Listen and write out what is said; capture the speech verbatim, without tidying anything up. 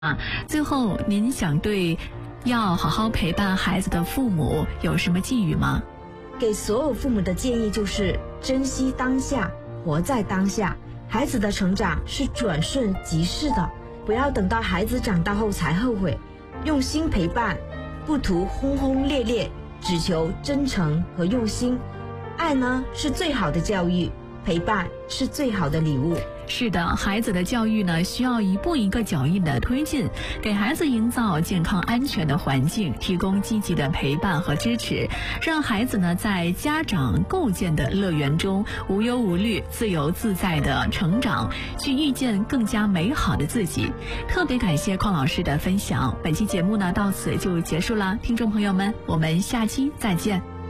啊，最后您想对要好好陪伴孩子的父母有什么寄语吗？ 给所有父母的建议就是珍惜当下，活在当下。孩子的成长是转瞬即逝的，不要等到孩子长大后才后悔。用心陪伴，不图轰轰烈烈，只求真诚和用心。爱呢是最好的教育，陪伴是最好的礼物。 是的，孩子的教育呢，需要一步一个脚印的推进，给孩子营造健康安全的环境，提供积极的陪伴和支持，让孩子呢在家长构建的乐园中无忧无虑、自由自在的成长，去遇见更加美好的自己。特别感谢邝老师的分享，本期节目呢到此就结束了，听众朋友们，我们下期再见。